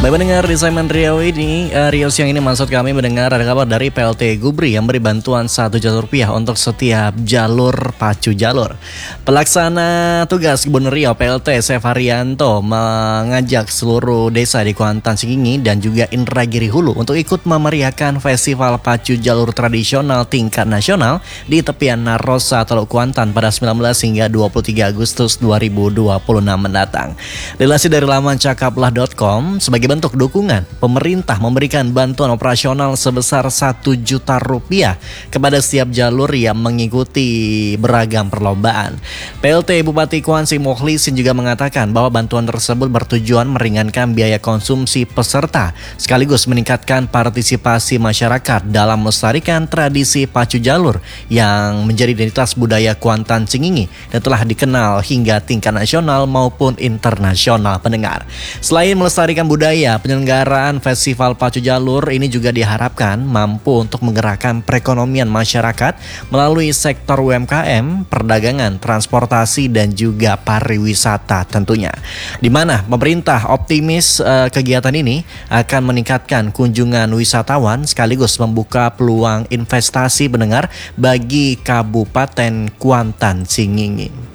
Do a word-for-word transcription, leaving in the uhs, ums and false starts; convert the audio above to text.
Baik mendengar di segmen Riau ini, uh, Riau siang ini maksud kami mendengar ada kabar dari P L T Gubri yang beri bantuan satu juta rupiah untuk setiap jalur pacu jalur. Pelaksana tugas Gubernur Riau P L T Sevarianto mengajak seluruh desa di Kuantan Singingi dan juga Indragiri Hulu untuk ikut memeriahkan festival pacu jalur tradisional tingkat nasional di tepian Narosa Teluk Kuantan pada sembilan belas hingga dua puluh tiga Agustus dua ribu dua puluh enam mendatang. Dilansir dari laman cakaplah dot com, sebagai bentuk dukungan, pemerintah memberikan bantuan operasional sebesar satu juta rupiah kepada setiap jalur yang mengikuti beragam perlombaan. P L T Bupati Kuansi Mukhlisin juga mengatakan bahwa bantuan tersebut bertujuan meringankan biaya konsumsi peserta, sekaligus meningkatkan partisipasi masyarakat dalam melestarikan tradisi pacu jalur yang menjadi identitas budaya Kuantan Singingi dan telah dikenal hingga tingkat nasional maupun internasional pendengar. Selain melestarikan budaya, penyelenggaraan Festival Pacu Jalur ini juga diharapkan mampu untuk menggerakkan perekonomian masyarakat melalui sektor U M K M, perdagangan, transportasi, dan juga pariwisata tentunya. Di mana pemerintah optimis uh, kegiatan ini akan meningkatkan kunjungan wisatawan sekaligus membuka peluang investasi pendengar bagi Kabupaten Kuantan Singingi.